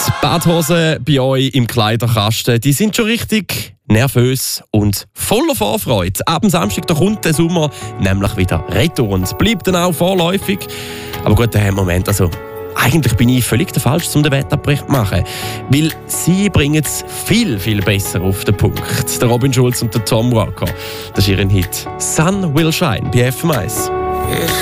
Badhosen bei euch im Kleiderkasten, die sind schon richtig nervös und voller Vorfreude. Ab dem Samstag da kommt der Sommer nämlich wieder retour und es bleibt dann auch vorläufig. Aber gut, der Moment, also eigentlich bin ich völlig der Falsche, um den Wetterbericht zu machen. Weil sie bringen es viel, viel besser auf den Punkt. Der Robin Schulz und der Tom Walker. Das ist ihr Hit «Sun Will Shine» bei FM1.